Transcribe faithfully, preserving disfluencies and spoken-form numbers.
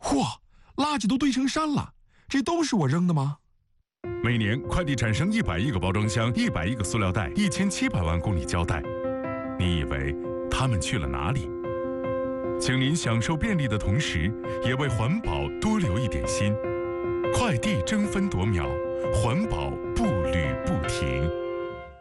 嚯，垃圾都堆成山了，这都是我扔的吗？ 每年快递产生一百亿个包装箱，一百亿个塑料袋，一千七百万公里胶带。你以为它们去了哪里？请您享受便利的同时，也为环保多留一点心。快递争分夺秒，环保步履不停。